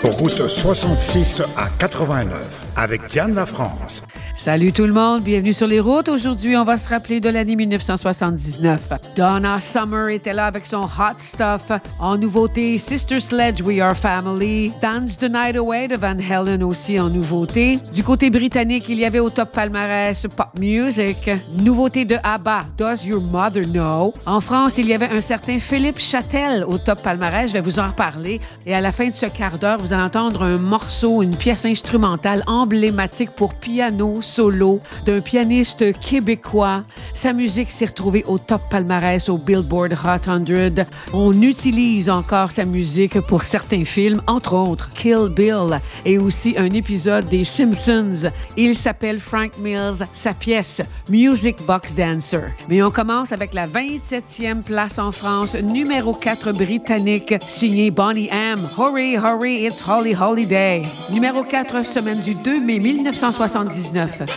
route 66 à 89 avec Diane Lafrance. Salut tout le monde, bienvenue sur les routes. Aujourd'hui, on va se rappeler de l'année 1979. Donna Summer était là avec son Hot Stuff. En nouveauté, Sister Sledge, We Are Family. Dance the Night Away de Van Halen aussi en nouveauté. Du côté britannique, il y avait au top palmarès Pop Music. Nouveauté de ABBA, Does Your Mother Know? En France, il y avait un certain Philippe Châtel au top palmarès. Je vais vous en reparler. Et à la fin de ce quart d'heure, vous allez entendre un morceau, une pièce instrumentale emblématique pour piano solo d'un pianiste québécois. Sa musique s'est retrouvée au top palmarès au Billboard Hot 100. On utilise encore sa musique pour certains films, entre autres Kill Bill et aussi un épisode des Simpsons. Il s'appelle Frank Mills, sa pièce Music Box Dancer. Mais on commence avec la 27e place en France, numéro 4 britannique, signé Boney M. Hurry, hurry, it's Holly Holiday. Numéro 4, semaine du 2 mai 1979.